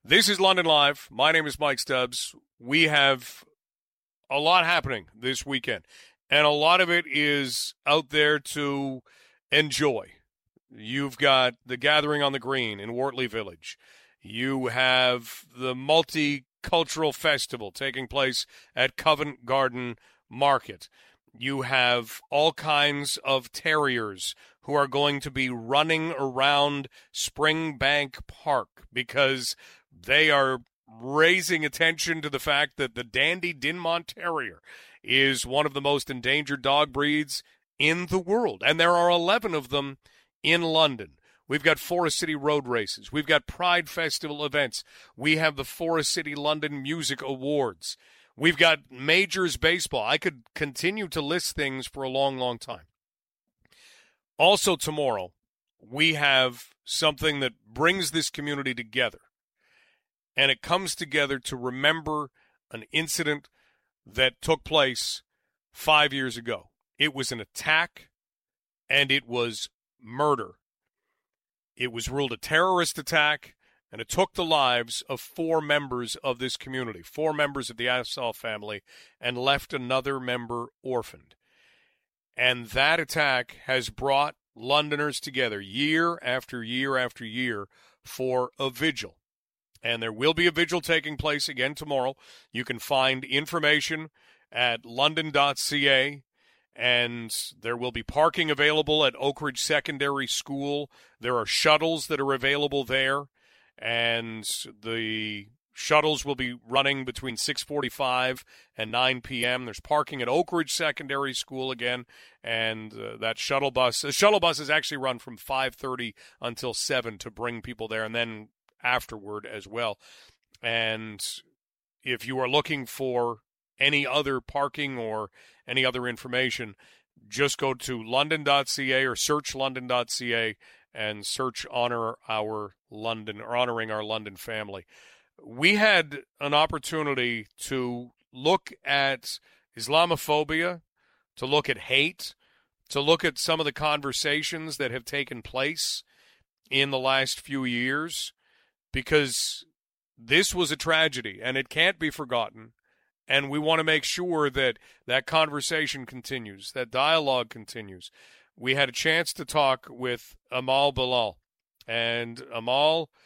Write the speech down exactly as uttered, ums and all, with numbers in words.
This is London Live. My name is Mike Stubbs. We have a lot happening this weekend, and a lot of it is out there to enjoy. You've got the Gathering on the Green in Wortley Village. You have the Multicultural Festival taking place at Covent Garden Market. You have all kinds of terriers who are going to be running around Springbank Park because they are raising attention to the fact that the Dandy Dinmont Terrier is one of the most endangered dog breeds in the world. And there are eleven of them in London. We've got Forest City Road Races. We've got Pride Festival events. We have the Forest City London Music Awards. We've got Majors Baseball. I could continue to list things for a long, long time. Also tomorrow, we have something that brings this community together. And it comes together to remember an incident that took place five years ago. It was an attack, and it was murder. It was ruled a terrorist attack, and it took the lives of four members of this community, four members of the Assal family, and left another member orphaned. And that attack has brought Londoners together year after year after year for a vigil. And there will be a vigil taking place again tomorrow. You can find information at london dot c a, and there will be parking available at Oak Ridge Secondary School. There are shuttles that are available there, and the shuttles will be running between six forty-five and nine p.m. There's parking at Oak Ridge Secondary School again, and uh, that shuttle bus, the shuttle buses actually run from five thirty until seven to bring people there, and then afterward as well. And if you are looking for any other parking or any other information, just go to london dot c a or search london dot c a and search honor our London or honoring our London family. We had an opportunity to look at Islamophobia, to look at hate, to look at some of the conversations that have taken place in the last few years, because this was a tragedy and it can't be forgotten. And we want to make sure that that conversation continues, that dialogue continues. We had a chance to talk with Amal Bilal. And Amal